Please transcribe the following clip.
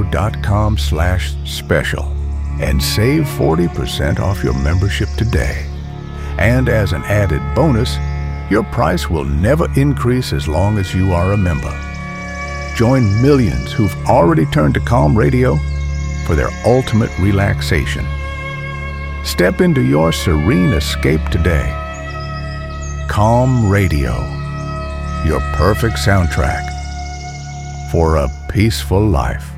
calmradio.com/special and save 40% off your membership today. And as an added bonus, your price will never increase as long as you are a member. Join millions who've already turned to Calm Radio for their ultimate relaxation. Step into your serene escape today. Calm Radio, your perfect soundtrack for a peaceful life.